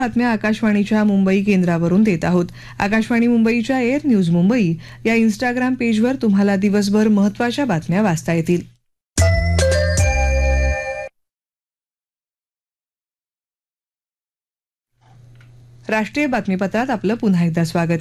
बातम्या आकाशवाणीच्या मुंबई केंद्रावरून देत आहोत. आकाशवाणी मुंबईच्या एअर न्यूज मुंबई या इंस्टाग्राम पेजवर तुम्हाला दिवसभर महत्त्वाच्या बातम्या वाचता येतील. राष्ट्रीय बातमीपत्रात आपलं पुन्हा एकदा स्वागत.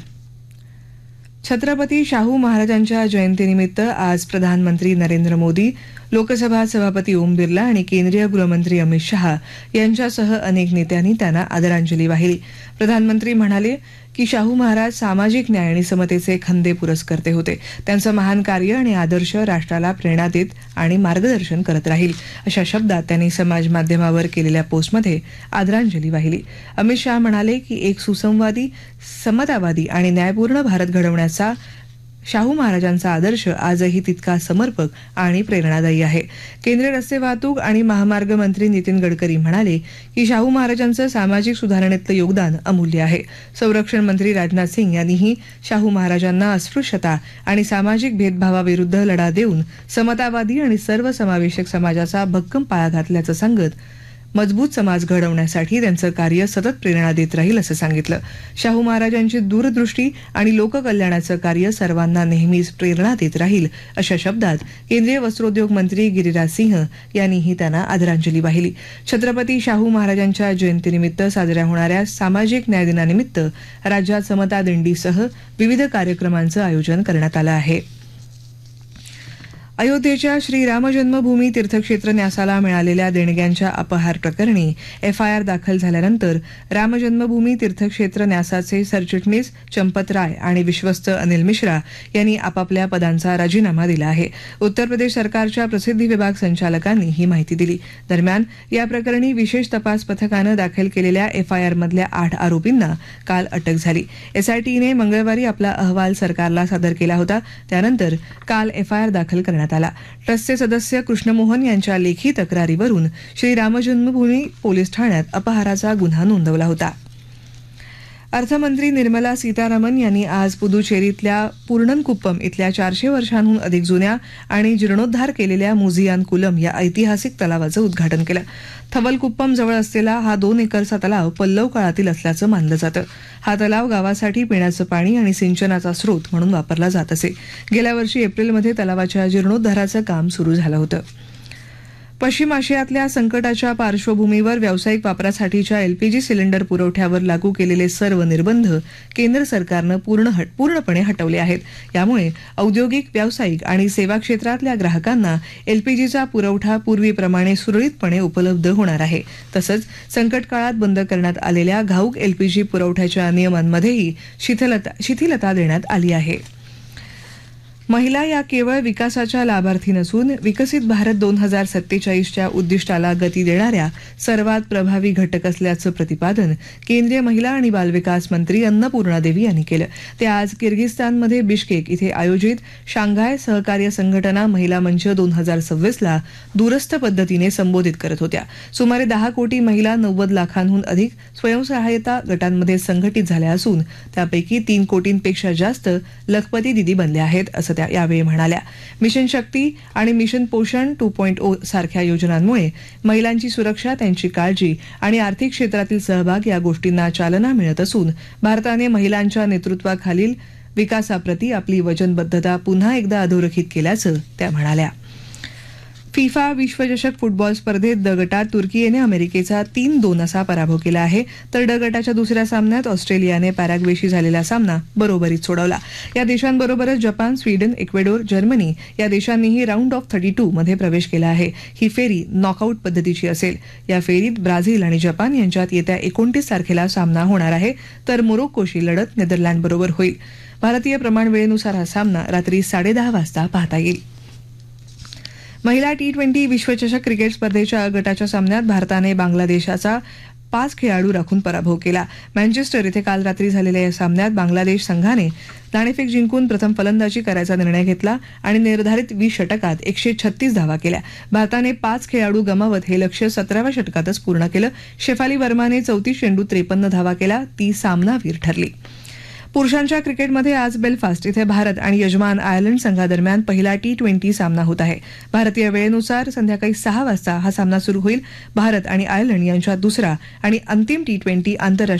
छत्रपती शाहू महाराजांच्या जयंतीनिमित्त आज प्रधानमंत्री नरेंद्र मोदी, लोकसभा सभापती ओम बिर्ला आणि केंद्रीय गृहमंत्री अमित शहा यांच्यासह अनेक नेत्यांनी त्यांना आदरांजली वाहिली. प्रधानमंत्री म्हणाले की शाहू महाराज सामाजिक न्याय आणि समतेचे खंदे पुरस्कर्ते होते. त्यांचं महान कार्य आणि आदर्श राष्ट्राला प्रेरणा देत आणि मार्गदर्शन करत राहील, अशा शब्दात त्यांनी समाज माध्यमावर केलेल्या पोस्टमध्ये आदरांजली वाहिली. अमित शहा म्हणाले की एक सुसंवादी, समतावादी आणि न्यायपूर्ण भारत घडवण्याचा शाहू महाराजांचा आदर्श आजही तितका समर्पक आणि प्रेरणादायी आहे. केंद्रीय रस्ते वाहतूक आणि महामार्ग मंत्री नितीन गडकरी म्हणाले की शाहू महाराजांचं सामाजिक सुधारणेतलं योगदान अमूल्य आहे. संरक्षण मंत्री राजनाथ सिंग यांनीही शाहू महाराजांना अस्पृश्यता आणि सामाजिक भेदभावाविरुद्ध लढा देऊन समतावादी आणि सर्वसमावेशक समाजाचा भक्कम पाया घातल्याचं सांगत मजबूत समाज घडवण्यासाठी त्यांचं कार्य सतत प्रेरणा देत राहील असं सांगितलं. शाहू महाराजांची दूरदृष्टी आणि लोककल्याणाचं कार्य सर्वांना नेहमीच प्रेरणा देत राहील, अशा शब्दात केंद्रीय वस्त्रोद्योग मंत्री गिरिराज सिंह यांनीही त्यांना आदरांजली वाहिली. छत्रपती शाहू महाराजांच्या जयंतीनिमित्त साजऱ्या होणाऱ्या सामाजिक न्याय दिनानिमित्त राज्यात समता दिंडीसह विविध कार्यक्रमांचं आयोजन करण्यात आलं आहे. अयोध्येच्या श्रीराम जन्मभूमी तीर्थक्षेत्र न्यासाला मिळालेल्या देणग्यांच्या अपहार प्रकरणी एफआयआर दाखल झाल्यानंतर राम जन्मभूमी तीर्थक्षेत्र न्यासाचे सरचिटणीस चंपत राय आणि विश्वस्त अनिल मिश्रा यांनी आपापल्या पदांचा राजीनामा दिला आहे. उत्तर प्रदेश सरकारच्या प्रसिद्धी विभाग संचालकांनी ही माहिती दिली. दरम्यान या प्रकरणी विशेष तपास पथकानं दाखल केलेल्या एफआयआरमधल्या 8 आरोपींना काल अटक झाली. एसआयटीने मंगळवारी आपला अहवाल सरकारला सादर केला होता. त्यानंतर काल एफआयआर दाखल करण्यात आला. ट्रस्टचे सदस्य कृष्णमोहन यांच्या लेखी तक्रारीवरून श्री राम जन्मभूमी पोलीस ठाण्यात अपहाराचा गुन्हा नोंदवला होता. अर्थमंत्री निर्मला सीतारामन यांनी आज पुदुचेरीतल्या पूर्णनकुप्पम इथल्या 400 वर्षांहून अधिक जुन्या आणि जीर्णोद्धार केलेल्या मुझियान कुलम या ऐतिहासिक तलावाचं उद्घाटन केलं. थवलकुप्पम जवळ असलेला हा 2 एकरचा तलाव पल्लव काळातील असल्याचं मानलं जातं. हा तलाव गावासाठी पिण्याचं पाणी आणि सिंचनाचा स्रोत म्हणून वापरला जात असे. गेल्या वर्षी एप्रिलमध्ये तलावाच्या जीर्णोद्धाराचं काम सुरू झालं होतं. पश्चिम आशियातल्या संकटाच्या पार्श्वभूमीवर व्यावसायिक वापरासाठीच्या एलपीजी सिलेंडर पुरवठ्यावर लागू केलेले सर्व निर्बंध केंद्र सरकारनं पूर्णपणे हटवले आहेत. यामुळे औद्योगिक, व्यावसायिक आणि सेवा क्षेत्रातल्या ग्राहकांना एलपीजीचा पुरवठा पूर्वीप्रमाणे सुरळीतपणे उपलब्ध होणार आहे. तसंच संकट काळात बंद करण्यात आलेल्या घाऊक एलपीजी पुरवठ्याच्या नियमांमध्येही शिथिलता देण्यात आली आहे. महिला या केवळ विकासाच्या लाभार्थी नसून विकसित भारत 2047च्या उद्दिष्टाला गती देणाऱ्या सर्वात प्रभावी घटक असल्याचं प्रतिपादन केंद्रीय महिला आणि बालविकास मंत्री अन्नपूर्णा देवी यांनी केलं. ते आज किर्गिस्तानमध्ये बिश्केक इथे आयोजित शांघाय सहकार्य संघटना महिला मंच 2026ला दूरस्थ पद्धतीने संबोधित करत होत्या. सुमारे 10 कोटी महिला 90 लाखांहून अधिक स्वयंसहाय्यता गटांमध्ये संघटित झाल्या असून त्यापैकी 3 कोटींपेक्षा जास्त लखपती दिदी बनल्या आहेत, असं यावेळी म्हणाल्या. मिशन शक्ती आणि मिशन पोषण 2.0 सारख्या योजनांमुळे महिलांची सुरक्षा, त्यांची काळजी आणि आर्थिक क्षेत्रातील सहभाग या गोष्टींना चालना मिळत असून भारताने महिलांच्या नेतृत्वाखालील विकासाप्रती आपली वचनबद्धता पुन्हा एकदा अधोरेखित केल्याचं त्या म्हणाल्या. फिफा विश्वचषक फुटबॉल स्पर्धेत ड गटात तुर्कीने अमेरिकेचा 3-2 असा पराभव केला आहे, तर ड गटाच्या दुसऱ्या सामन्यात ऑस्ट्रेलियाने पॅराग्वेशी झालेला सामना बरोबरीत सोडवला. या देशांबरोबरच जपान, स्वीडन, इक्वेडोर, जर्मनी या देशांनीही राऊंड ऑफ 32 मध्ये प्रवेश केला आहे. ही फेरी नॉकआउट पद्धतीची असेल. या फेरीत ब्राझील आणि जपान यांच्यात येत्या 29 तारखेला सामना होणार आहे, तर मोरोक्कोशी लढत नेदरलँडबरोबर होईल. भारतीय प्रमाण वेळेनुसार हा सामना रात्री 10:30 वाजता पाहता येईल. महिला T20 विश्वचषक क्रिकेट स्पर्धेच्या अ गटाच्या सामन्यात भारताने बांगलादेशाचा 5 खेळाडू राखून पराभव केला. मँचेस्टर इथे काल रात्री झालेल्या या सामन्यात बांगलादेश संघाने नाणेफेक जिंकून प्रथम फलंदाजी करायचा निर्णय घेतला आणि निर्धारित 20 षटकात 136 धावा केल्या. भारताने 5 खेळाडू गमावत हे लक्ष्य 17व्या षटकातच पूर्ण केलं. शेफाली वर्माने 34 चेंडूत 53 धावा केल्या. ती सामनावीर ठरली. पुरुषांच्या क्रिकेटमध्ये आज बेलफास्ट इथे भारत आणि यजमान आयर्लंड संघादरम्यान पहिला T20 सामना होत आहे. भारतीय वेळेनुसार संध्याकाळी 6 वाजता हा सामना सुरू होईल. भारत आणि आयर्लंड यांच्यात दुसरा आणि अंतिम T20 आंतरराष्ट्रीय